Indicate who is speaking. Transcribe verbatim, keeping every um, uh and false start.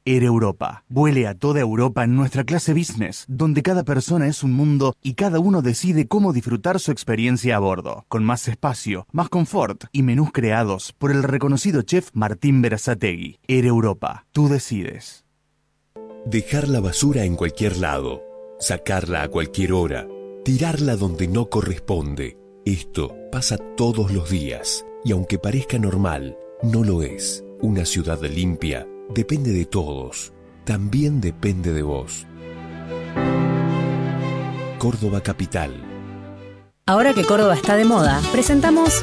Speaker 1: Air Europa. Vuele a toda Europa en nuestra clase business, donde cada persona es un mundo y cada uno decide cómo disfrutar su experiencia a bordo, con más espacio, más confort y menús creados por el reconocido chef Martín Berazategui. Air Europa. Tú decides.
Speaker 2: Dejar la basura en cualquier lado, sacarla a cualquier hora, tirarla donde no corresponde. Esto pasa todos los días y aunque parezca normal, no lo es. Una ciudad limpia depende de todos, también depende de vos. Córdoba Capital.
Speaker 3: Ahora que Córdoba está de moda, presentamos